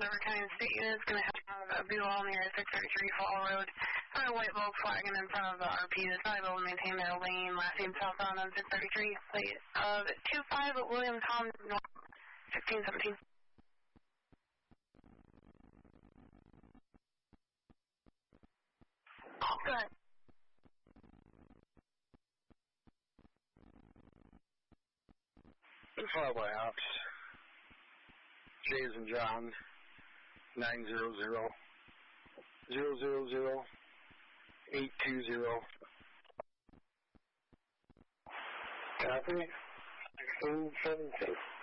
whatever kind of state unit is going to have a Buell near 633 Fall Road. Got a white Volkswagen in front of the RP that's not able to maintain their lane. Last name southbound on 633. Plate of 25 at William Tom North 1617. Good. Followed by Ops. Jays and John. 900 000 820. Copy. 1617.